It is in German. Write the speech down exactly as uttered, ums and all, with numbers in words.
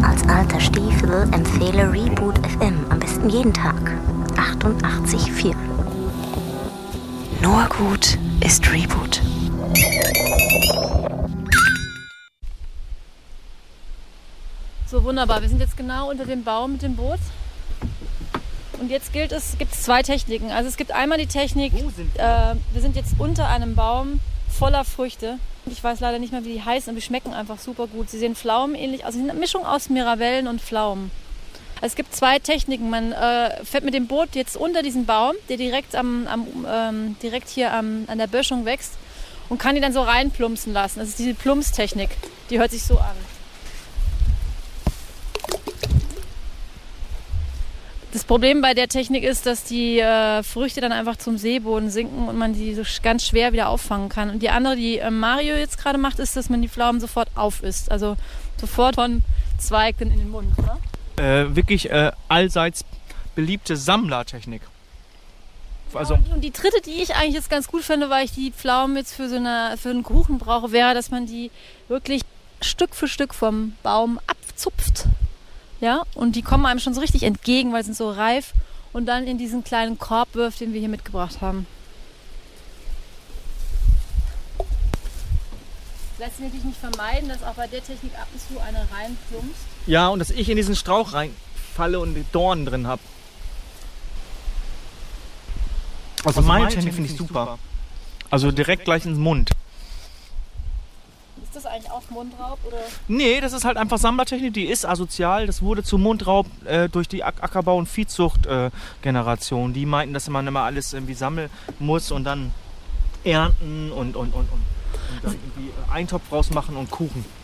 als alter Stiefel empfehle Reboot F M am besten jeden Tag. achtundachtzig Komma vier. Nur gut ist Reboot. So, wunderbar. Wir sind jetzt genau unter dem Baum mit dem Boot. Und jetzt gilt es, gibt es zwei Techniken. Also es gibt einmal die Technik, sind wir? Äh, wir sind jetzt unter einem Baum voller Früchte. Ich weiß leider nicht mehr, wie die heißen, und die schmecken einfach super gut. Sie sehen pflaumenähnlich aus. Sie sind eine Mischung aus Miravellen und Pflaumen. Also es gibt zwei Techniken. Man äh, fährt mit dem Boot jetzt unter diesen Baum, der direkt, am, am, ähm, direkt hier am, an der Böschung wächst, und kann die dann so reinplumpsen lassen. Das ist diese Plumpstechnik. Die hört sich so an. Das Problem bei der Technik ist, dass die äh, Früchte dann einfach zum Seeboden sinken und man die so ganz schwer wieder auffangen kann. Und die andere, die äh, Mario jetzt gerade macht, ist, dass man die Pflaumen sofort aufisst. Also sofort von Zweig in den Mund. Ne? Äh, wirklich äh, allseits beliebte Sammlertechnik. Also ja, und die dritte, die ich eigentlich jetzt ganz gut finde, weil ich die Pflaumen jetzt für so eine, für einen Kuchen brauche, wäre, dass man die wirklich Stück für Stück vom Baum abzupft. Ja, und die kommen einem schon so richtig entgegen, weil sie sind so reif, und dann in diesen kleinen Korb wirft, den wir hier mitgebracht haben. Lässt sich natürlich nicht vermeiden, dass auch bei der Technik ab und zu eine reinplumpst. Ja, und dass ich in diesen Strauch reinfalle und die Dornen drin habe. Also, also meine Technik finde ich super. super. Also direkt gleich ins Mund. Ist das eigentlich auch Mundraub? Oder? Nee, das ist halt einfach Sammlertechnik, die ist asozial. Das wurde zu Mundraub äh, durch die Ackerbau- und Viehzucht-Generation. Äh, die meinten, dass man immer alles irgendwie sammeln muss und dann ernten und, und, und, und, und dann irgendwie Eintopf rausmachen und Kuchen.